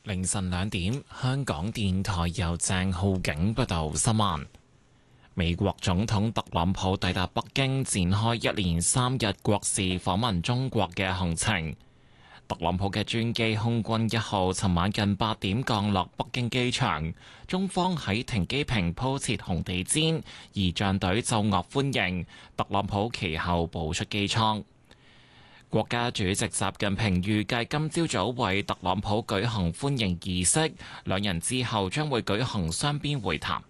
凌晨2點，香港電台由鄭浩景報道新聞。美國總統特朗普抵達北京，展開一連3日國事訪問中國嘅行程。特朗普嘅專機空軍1號尋晚近8點降落北京機場，中方喺停機坪鋪設紅地毯，儀仗隊奏樂歡迎。特朗普其後步出機艙。國家主席習近平預計今朝早為特朗普舉行歡迎儀式，兩人之後將會舉行雙邊會談。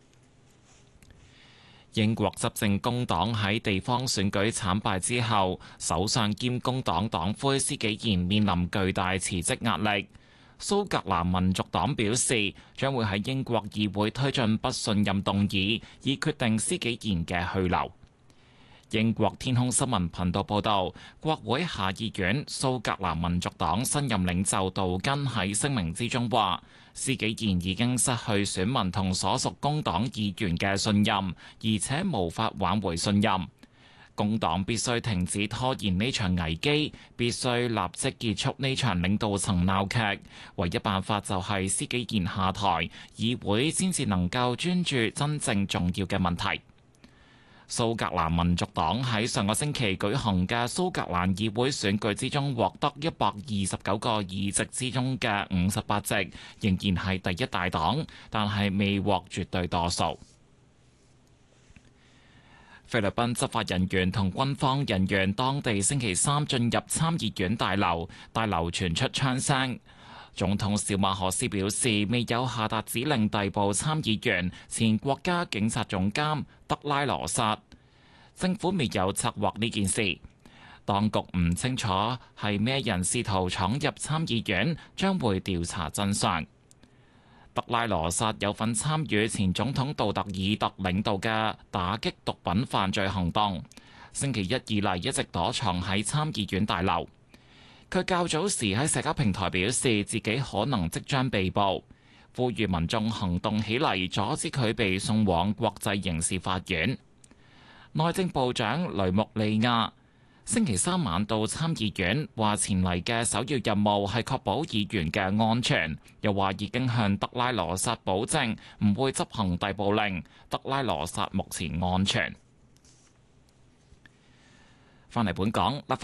英國執政工黨喺地方選舉慘敗之後，首相兼工黨黨魁施紀賢面臨巨大辭職壓力。蘇格蘭民族黨表示，將會喺英國議會推進不信任動議，以決定施紀賢嘅去留。英國天空新聞頻道報導，國會下議院蘇格蘭民族黨新任領袖杜根喺聲明之中話，施紀賢已經失去選民同所屬工黨議員嘅信任，而且無法挽回信任。工黨必須停止拖延呢場危機，必須立即結束呢場領導層鬧劇。唯一辦法就係施紀賢下台，議會先至能夠專注真正重要嘅問題。蘇格蘭民族黨喺上個星期舉行嘅蘇格蘭議會選舉之中，獲得129個議席之中嘅58席，仍然係第一大黨，但係未獲絕對多數。菲律賓執法人員同軍方人員當地星期三進入參議院大樓，大樓傳出槍聲。總統小馬可斯表示，未有下達指令逮捕參議員前國家警察總監德拉羅薩，政府未有策劃呢件事。當局唔清楚係咩人試圖闖入參議院，將會調查真相。德拉羅薩有份參與前總統杜特爾特領導嘅打擊毒品犯罪行動，星期一以嚟一直躲藏喺參議院大樓。佢較早時喺社交平台表示自己可能即將被捕，呼籲民眾行動起嚟，阻止佢被送往國際刑事法院。內政部長雷穆利亞星期三晚到參議院，話前嚟嘅首要任務係確保議員嘅安全，又話已經向德拉羅薩保證唔會執行逮捕令。德拉羅薩目前安全。返嚟本港，